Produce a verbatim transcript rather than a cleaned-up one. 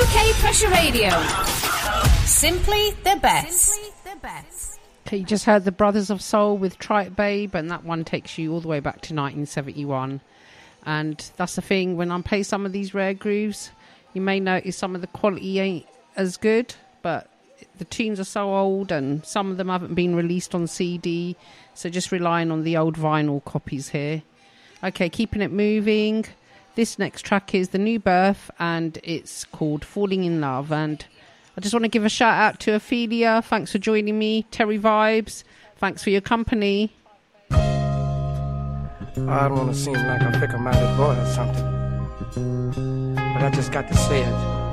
K Pressure Radio. Simply the best. Simply the best. Okay, you just heard the Brothers of Soul with Try It Babe, and that one takes you all the way back to nineteen seventy-one. And that's the thing, when I play some of these rare grooves, you may notice some of the quality ain't as good, but the tunes are so old and some of them haven't been released on C D, so just relying on the old vinyl copies here. Okay, keeping it moving. This next track is The New Birth, and it's called Falling in Love. And I just want to give a shout out to Ophelia. Thanks for joining me. Terry Vibes, thanks for your company. I don't want to seem like a fickle-minded boy or something, but I just got to say it.